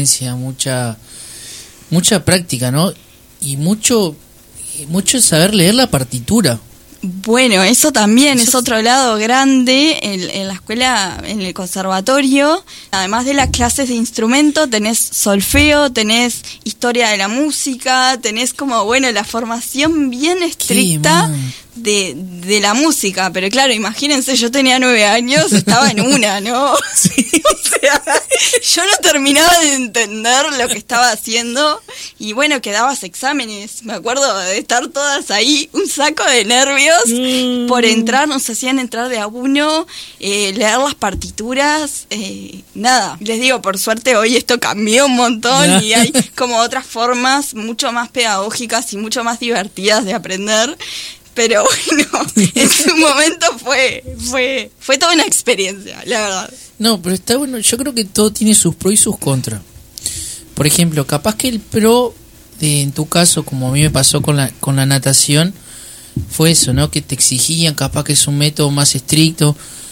experiencia, mucha práctica, ¿no? Y mucho saber leer la partitura. Bueno, eso también es otro lado grande en la escuela, en el conservatorio. Además de las clases de instrumento, tenés solfeo, tenés historia de la música, tenés como, bueno, la formación bien estricta de la música. Pero claro, imagínense, yo tenía 9 años, estaba en una, ¿no? Sí. O sea, yo no terminaba de entender lo que estaba haciendo. Y bueno, quedabas exámenes, me acuerdo de estar todas ahí, un saco de nervios por entrar, nos hacían entrar de a uno, leer las partituras, nada. Les digo, por suerte hoy esto cambió un montón y hay como otras formas mucho más pedagógicas y mucho más divertidas de aprender. Pero bueno, en su momento fue toda una experiencia, la verdad. No, pero está bueno, yo creo que todo tiene sus pros y sus contras. Por ejemplo, capaz que el pro, en tu caso, como a mí me pasó con la natación, fue eso, ¿no? Que te exigían, capaz que es un método más estricto.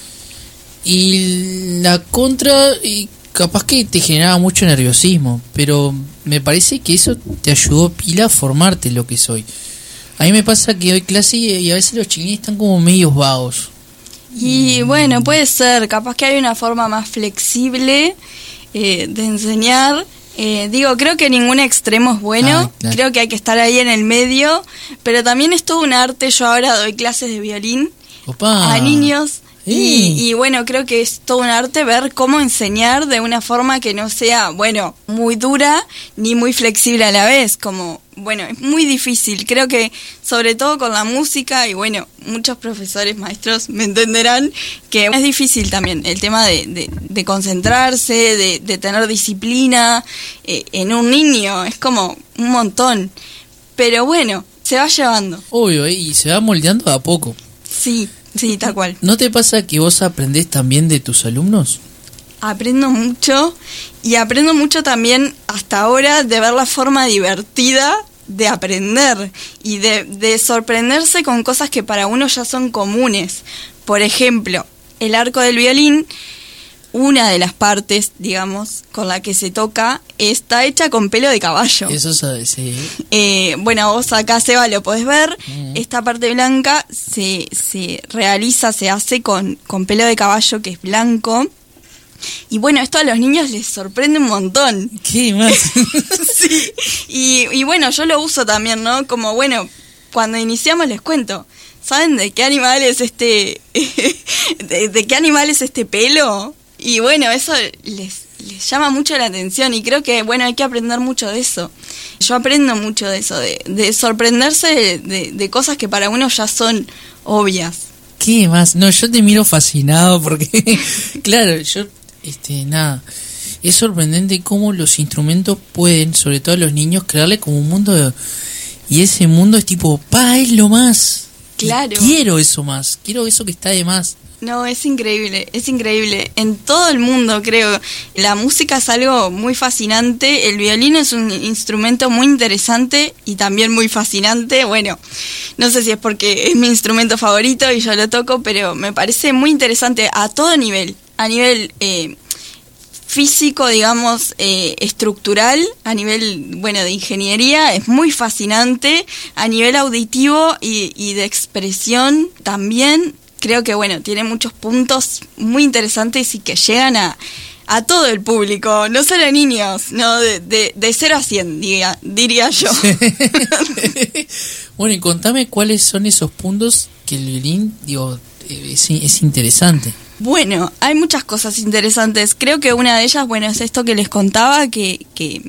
Y la contra, y capaz que te generaba mucho nerviosismo, pero me parece que eso te ayudó pila a formarte lo que soy. A mí me pasa que doy clase y a veces los chiquilines están como medios vagos. Y bueno, puede ser, capaz que hay una forma más flexible de enseñar. Creo que ningún extremo es bueno, claro. Creo que hay que estar ahí en el medio, pero también es todo un arte. Yo ahora doy clases de violín a niños y bueno, creo que es todo un arte ver cómo enseñar de una forma que no sea, bueno, muy dura ni muy flexible a la vez, como, bueno, es muy difícil. Creo que sobre todo con la música, y bueno, muchos profesores, maestros me entenderán que es difícil también el tema de concentrarse, de tener disciplina en un niño, es como un montón, pero bueno, se va llevando. Obvio, y se va moldeando de a poco. Sí, tal cual. ¿No te pasa que vos aprendés también de tus alumnos? Aprendo mucho, y aprendo mucho también hasta ahora de ver la forma divertida de aprender y de sorprenderse con cosas que para uno ya son comunes. Por ejemplo, el arco del violín, una de las partes, digamos, con la que se toca, está hecha con pelo de caballo. Eso sabes, sí. Bueno, vos acá, Seba, lo podés ver. Esta parte blanca se realiza, se hace con pelo de caballo, que es blanco. Y bueno, esto a los niños les sorprende un montón. ¿Qué más? Sí. Y bueno, yo lo uso también, ¿no? Como, bueno, cuando iniciamos les cuento. ¿Saben de qué animal es de qué animal es este pelo? Y bueno, eso les llama mucho la atención, y creo que, bueno, hay que aprender mucho de eso. Yo aprendo mucho de eso, de sorprenderse de cosas que para uno ya son obvias. ¿Qué más? No, yo te miro fascinado porque, claro, yo, nada, es sorprendente cómo los instrumentos pueden, sobre todo a los niños, crearle como un mundo y ese mundo es tipo, es lo más. Claro. Quiero eso más, quiero eso que está de más. No, es increíble, es increíble. En todo el mundo, creo, la música es algo muy fascinante. El violín es un instrumento muy interesante y también muy fascinante. Bueno, no sé si es porque es mi instrumento favorito y yo lo toco, pero me parece muy interesante a todo nivel. A nivel físico, digamos, estructural, a nivel, bueno, de ingeniería, es muy fascinante. A nivel auditivo y de expresión también. Creo que, bueno, tiene muchos puntos muy interesantes y que llegan a todo el público, no solo a niños, no de 0 a 100, diría yo. Bueno, y contame cuáles son esos puntos que el violín, es interesante. Bueno, hay muchas cosas interesantes. Creo que una de ellas, bueno, es esto que les contaba, que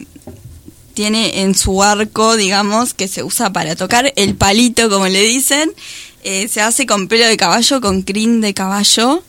tiene en su arco, digamos, que se usa para tocar, el palito, como le dicen. Se hace con pelo de caballo, con crin de caballo.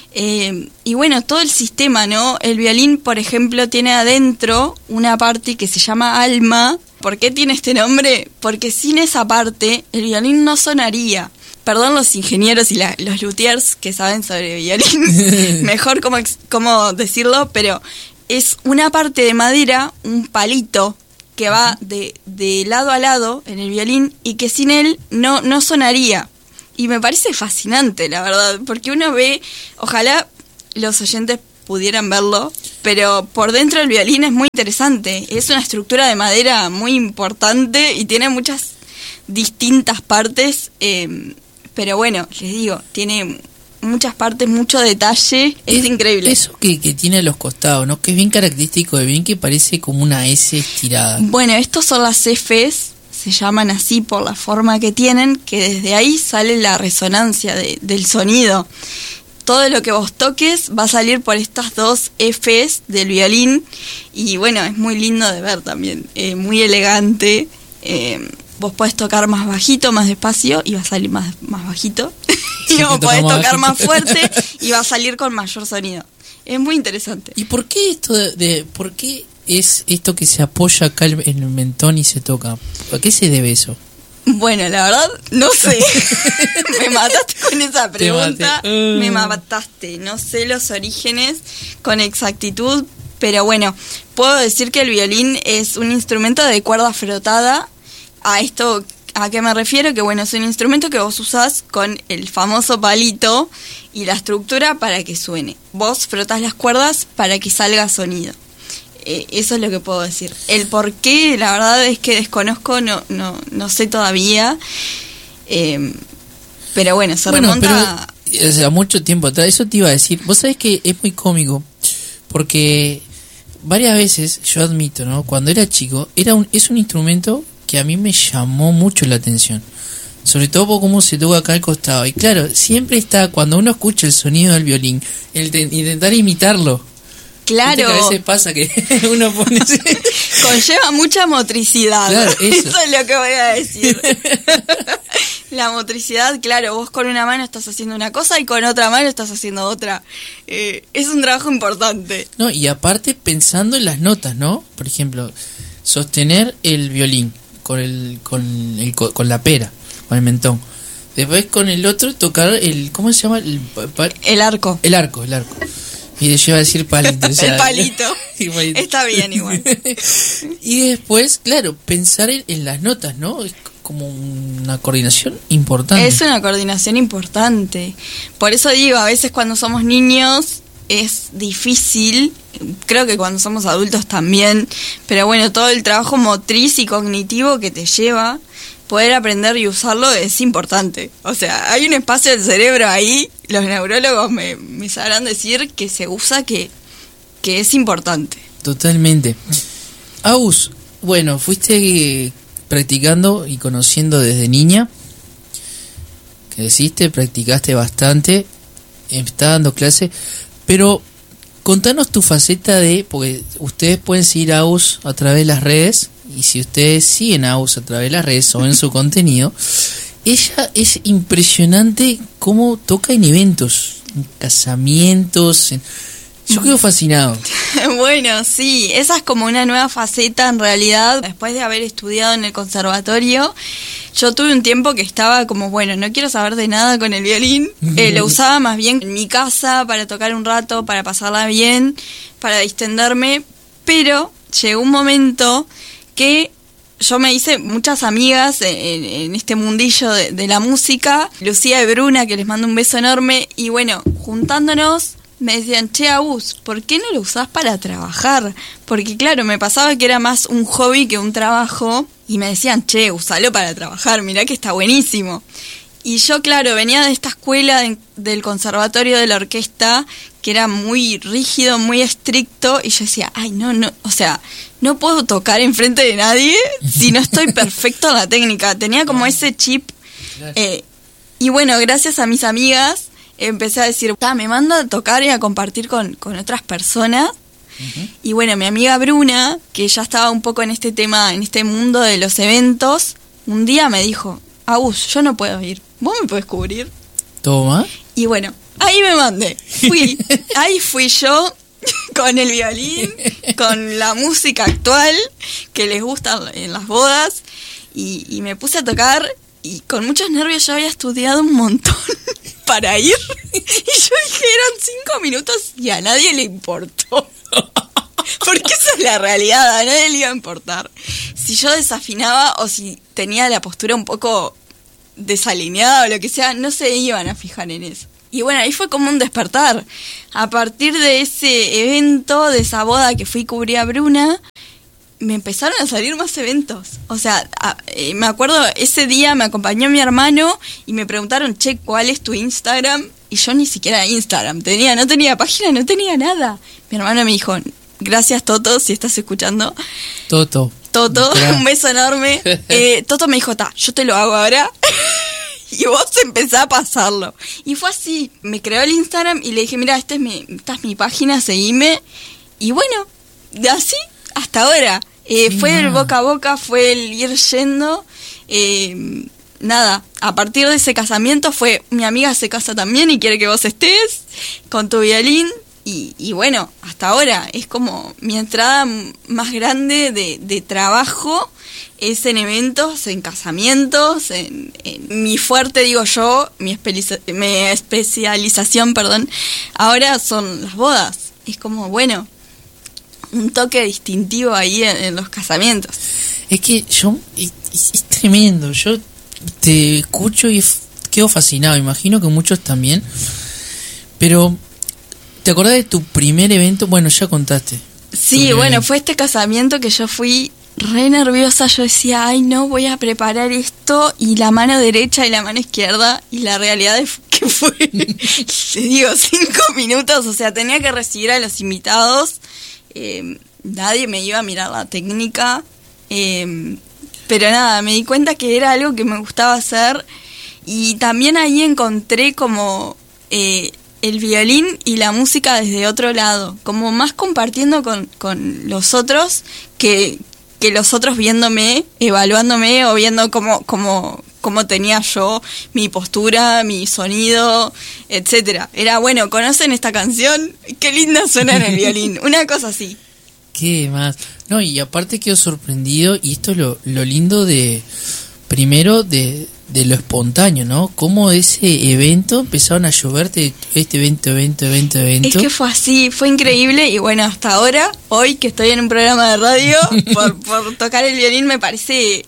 Y bueno, todo el sistema, ¿no? El violín, por ejemplo, tiene adentro una parte que se llama alma. ¿Por qué tiene este nombre? Porque sin esa parte el violín no sonaría. Perdón los ingenieros y los luthiers que saben sobre violín, mejor cómo decirlo, pero es una parte de madera, un palito que va de lado a lado en el violín y que sin él no sonaría. Y me parece fascinante, la verdad, porque uno ve, ojalá los oyentes pudieran verlo, pero por dentro el violín es muy interesante. Es una estructura de madera muy importante y tiene muchas distintas partes, pero bueno, les digo, tiene muchas partes, mucho detalle, es increíble. Eso que tiene a los costados, ¿no? Que es bien característico de violín, que parece como una S estirada. Bueno, estos son las Fs, se llaman así por la forma que tienen, que desde ahí sale la resonancia del sonido. Todo lo que vos toques va a salir por estas dos Fs del violín, y bueno, es muy lindo de ver también, muy elegante. Vos podés tocar más bajito, más despacio, y va a salir más bajito. Sí, y vos podés tocar más fuerte fuerte y va a salir con mayor sonido. Es muy interesante. ¿Y por qué esto por qué es esto que se apoya acá en el mentón y se toca? ¿A qué se debe eso? Bueno, la verdad, no sé. Me mataste con esa pregunta. Me mataste. No sé los orígenes con exactitud, pero bueno, puedo decir que el violín es un instrumento de cuerda frotada. A esto, ¿a qué me refiero? Que bueno, es un instrumento que vos usás con el famoso palito y la estructura para que suene. Vos frotás las cuerdas para que salga sonido. Eso es lo que puedo decir. El por qué, la verdad es que desconozco, no sé todavía. Pero bueno, remonta... Pero, o sea, mucho tiempo atrás, eso te iba a decir. Vos sabés que es muy cómico, porque varias veces, yo admito, ¿no? Cuando era chico, es un instrumento que a mí me llamó mucho la atención, sobre todo por cómo se toca acá al costado. Y claro, siempre está, cuando uno escucha el sonido del violín, intentar imitarlo. Claro. ¿Viste que a veces pasa que uno pone... Conlleva mucha motricidad. Claro, eso es lo que voy a decir. La motricidad, claro, vos con una mano estás haciendo una cosa y con otra mano estás haciendo otra. Es un trabajo importante. No, y aparte pensando en las notas, ¿no? Por ejemplo, sostener el violín con la pera, con el mentón. Después con el otro tocar ¿cómo se llama? El arco. El arco. Y yo iba a decir palito. O sea, el palito. Está bien igual. Y después, claro, pensar en las notas, ¿no? Es como una coordinación importante. Es una coordinación importante. Por eso digo, a veces cuando somos niños es difícil, creo que cuando somos adultos también, pero bueno, todo el trabajo motriz y cognitivo que te lleva poder aprender y usarlo es importante. O sea, hay un espacio del cerebro ahí, los neurólogos me sabrán decir que se usa, que es importante. Totalmente. Agus, bueno, fuiste practicando y conociendo desde niña, que deciste, practicaste bastante, está dando clase, pero contanos tu faceta porque ustedes pueden seguir a Agus a través de las redes, y si ustedes siguen a Agus a través de las redes o en su contenido, ella es impresionante cómo toca en eventos, en casamientos, yo quedo fascinado. Bueno, sí, esa es como una nueva faceta en realidad. Después de haber estudiado en el conservatorio, yo tuve un tiempo que estaba como, bueno, no quiero saber de nada con el violín. Lo usaba más bien en mi casa para tocar un rato, para pasarla bien, para distenderme. Pero llegó un momento que yo me hice muchas amigas en este mundillo de la música. Lucía y Bruna, que les mando un beso enorme. Y bueno, juntándonos, me decían, che, Agus, ¿por qué no lo usás para trabajar? Porque claro, me pasaba que era más un hobby que un trabajo. Y me decían, che, usalo para trabajar, mirá que está buenísimo. Y yo, claro, venía de esta escuela del conservatorio de la orquesta, que era muy rígido, muy estricto. Y yo decía, ay, no, o sea, no puedo tocar enfrente de nadie si no estoy perfecto en la técnica. Tenía como ese chip. Y bueno, gracias a mis amigas, empecé a decir, me mando a tocar y a compartir con otras personas. Uh-huh. Y bueno, mi amiga Bruna, que ya estaba un poco en este tema, en este mundo de los eventos, un día me dijo, Agus, yo no puedo ir, ¿vos me podés cubrir? Toma. Y bueno, ahí me mandé. Ahí fui yo con el violín, con la música actual que les gusta en las bodas, y me puse a tocar. Y con muchos nervios, yo había estudiado un montón para ir. Y yo dije, eran 5 minutos y a nadie le importó. Porque esa es la realidad, a nadie le iba a importar. Si yo desafinaba o si tenía la postura un poco desalineada o lo que sea, no se iban a fijar en eso. Y bueno, ahí fue como un despertar. A partir de ese evento, de esa boda que fui y cubrí a Bruna, me empezaron a salir más eventos. O sea, me acuerdo, ese día me acompañó mi hermano y me preguntaron, che, ¿cuál es tu Instagram? Y yo ni siquiera Instagram no tenía página, no tenía nada. Mi hermano me dijo, gracias Toto, si estás escuchando. Toto, un beso enorme. Toto me dijo, yo te lo hago ahora. Y vos empezás a pasarlo. Y fue así, me creó el Instagram y le dije, mira, esta es mi página, seguime. Y bueno, de así hasta ahora. Fue el boca a boca, fue el ir yendo. Nada, a partir de ese casamiento fue, mi amiga se casa también y quiere que vos estés con tu violín. Y bueno, hasta ahora es como mi entrada más grande de trabajo. Es en eventos, en casamientos, en mi fuerte, digo yo, mi especialización, ahora son las bodas. Es como, bueno, un toque distintivo ahí en los casamientos. Es que es tremendo, yo te escucho y quedo fascinado, imagino que muchos también, pero ¿te acordás de tu primer evento? Bueno, ya contaste. Sí, bueno, fue este casamiento que yo fui re nerviosa, yo decía, ay no, voy a preparar esto, y la mano derecha y la mano izquierda, y la realidad es que fue, te digo, 5 minutos, o sea, tenía que recibir a los invitados, nadie me iba a mirar la técnica, pero nada, me di cuenta que era algo que me gustaba hacer, y también ahí encontré como el violín y la música desde otro lado, como más compartiendo con los otros que los otros viéndome, evaluándome o viendo cómo tenía yo mi postura, mi sonido, etcétera. Era, bueno, ¿conocen esta canción? Qué linda suena en el violín. Una cosa así. ¿Qué más? No, y aparte quedo sorprendido, y esto es lo lindo primero de lo espontáneo, ¿no? Cómo ese evento empezaron a lloverte, este evento. Es que fue así, fue increíble, y bueno, hasta ahora, hoy que estoy en un programa de radio, por tocar el violín me parece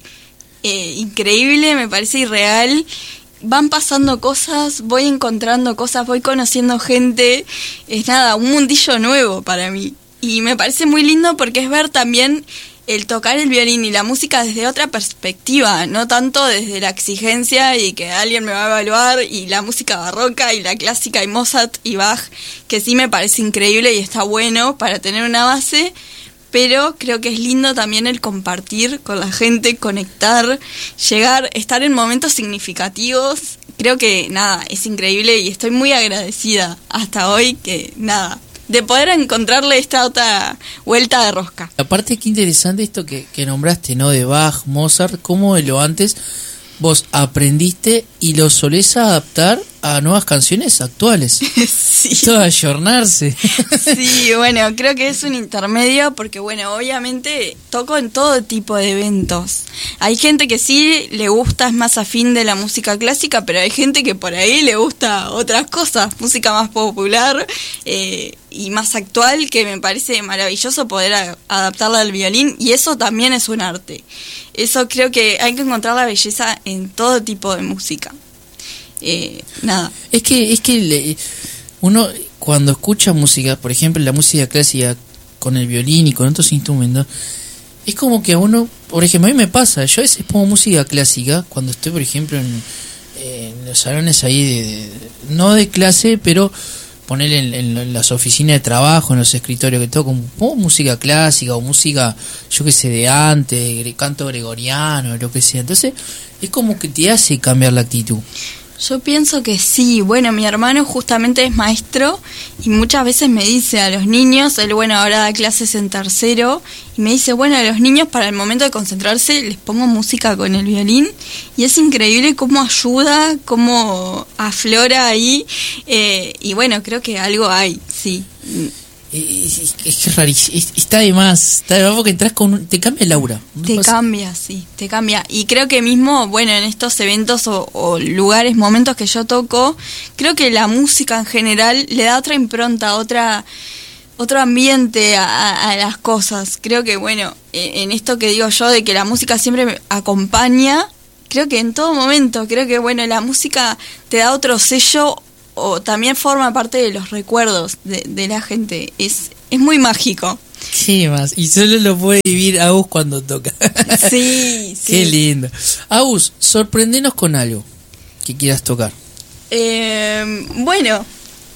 increíble, me parece irreal. Van pasando cosas, voy encontrando cosas, voy conociendo gente, es nada, un mundillo nuevo para mí. Y me parece muy lindo porque es ver también el tocar el violín y la música desde otra perspectiva, no tanto desde la exigencia y que alguien me va a evaluar, y la música barroca y la clásica y Mozart y Bach, que sí me parece increíble y está bueno para tener una base, pero creo que es lindo también el compartir con la gente, conectar, llegar, estar en momentos significativos. Creo que nada, es increíble y estoy muy agradecida hasta hoy que nada, de poder encontrarle esta otra vuelta de rosca. Aparte, qué interesante esto que nombraste, ¿no? De Bach, Mozart, cómo de lo antes vos aprendiste y lo solés adaptar a nuevas canciones actuales. Sí. Todo ayornarse. Sí, bueno, creo que es un intermedio porque, bueno, obviamente toco en todo tipo de eventos. Hay gente que sí le gusta, es más afín de la música clásica, pero hay gente que por ahí le gusta otras cosas, música más popular y más actual, que me parece maravilloso poder adaptarla al violín, y eso también es un arte. Eso creo que hay que encontrar la belleza en todo tipo de música. Nada. Es que uno cuando escucha música, por ejemplo la música clásica con el violín y con otros instrumentos, es como que a uno, por ejemplo, a mí me pasa, yo a veces pongo música clásica cuando estoy, por ejemplo, en los salones ahí no de clase, pero ponerle en las oficinas de trabajo, en los escritorios que toco, pongo música clásica o música, yo que sé, de antes, canto gregoriano, lo que sea. Entonces es como que te hace cambiar la actitud. Yo pienso que sí. Bueno, mi hermano justamente es maestro y muchas veces me dice a los niños, él, bueno, ahora da clases en tercero, y me dice, bueno, a los niños para el momento de concentrarse les pongo música con el violín, y es increíble cómo ayuda, cómo aflora ahí, y bueno, creo que algo hay, sí. Es que es rarísimo, está de más porque entras te cambia el aura. Te cambia, sí, te cambia. Y creo que mismo, bueno, en estos eventos o lugares, momentos que yo toco, creo que la música en general le da otra impronta, otro ambiente a las cosas. Creo que, bueno, en esto que digo yo de que la música siempre me acompaña, creo que en todo momento, creo que, bueno, la música te da otro sello o también forma parte de los recuerdos de la gente. Es muy mágico. ¿Qué más? Y solo lo puede vivir Agus cuando toca. Sí, sí. Qué lindo. Agus, sorprendenos con algo que quieras tocar. Bueno,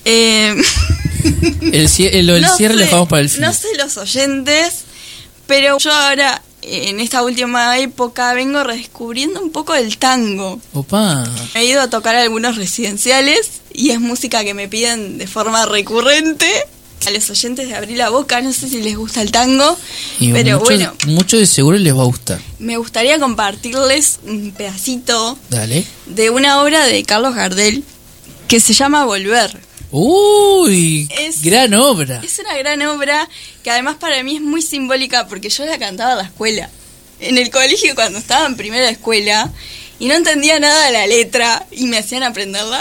el cierre lo dejamos para el final. No sé los oyentes, pero yo ahora, en esta última época, vengo redescubriendo un poco el tango. Opa. He ido a tocar algunos residenciales y es música que me piden de forma recurrente. A los oyentes de Abrir la Boca, no sé si les gusta el tango, pero bueno, mucho de seguro les va a gustar. Me gustaría compartirles un pedacito de una obra de Carlos Gardel que se llama Volver. ¡Uy! Gran obra. Es una gran obra que además para mí es muy simbólica porque yo la cantaba en la escuela, en el colegio cuando estaba en primera escuela, y no entendía nada de la letra y me hacían aprenderla.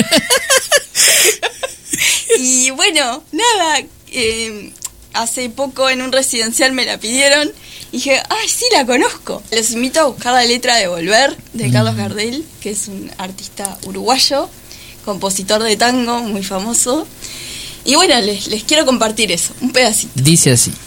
Y bueno, nada, hace poco en un residencial me la pidieron y dije, ¡ay, sí, la conozco! Les invito a buscar la letra de Volver, de Carlos Gardel, que es un artista uruguayo, compositor de tango muy famoso. Y bueno, les quiero compartir eso, un pedacito. Dice así.